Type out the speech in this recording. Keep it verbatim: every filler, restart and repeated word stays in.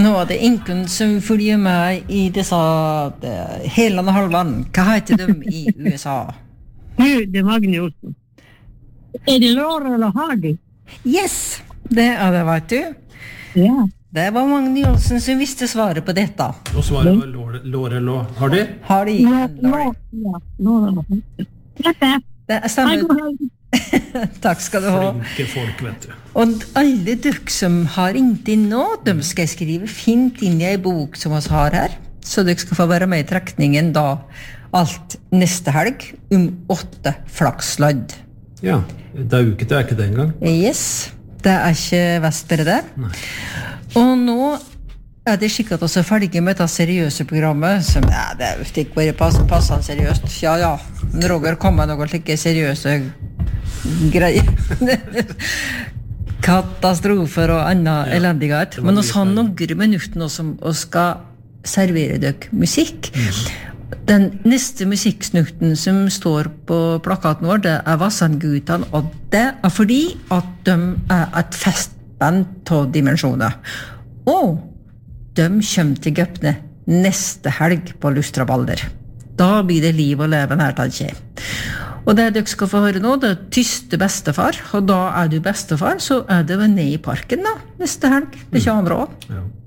Nå er det ingen som følger med I disse uh, helene halvland. Hva heter de I USA? Du, det er Magne Olsen. Er det Laura eller Hardy? Yes, det er det, vet du. Ja. Det var Magne Olsen som visste svaret på dette. Og svaret var Laurel og Hardy? Hardy. Ja, Laura. Ja, Laura. Dette. Det stemmer. Takk skal du ha. Flinke folk, vet du. Og alle dere som har ringt inn nå, de skal skrive fint inn I en bok som vi har her, så dere skal få være med I trekningen da alt neste helg om åtte flakslodd. Ja, det er uke, det er ikke det engang. Yes, det er ikke Vestbere det. Nei. Og nå er det skikkert også ferdig med dette seriøse programmet, som ja, det er jo ikke bare pass, passende seriøst. Ja, ja, Roger kommer med noen slike seriøse greier. Katastrofer og annen ja, elendighet. Men oss har noen minutter nå som vi skal servere dere musikk. Mm. Den neste musikksnukten som står på plakaten vår, det er Vassandgutan, og det er fordi at de er et festband av dimensjoner. Og de kommer til Gøpne neste helg på Lustrabalder. Da blir det liv og leven her til skje. Og det dere skal få høre nå, det er tyste bestefar, og da er du bestefar, så er det vel ned I parken da, neste helg. Det kommer bra. Ja.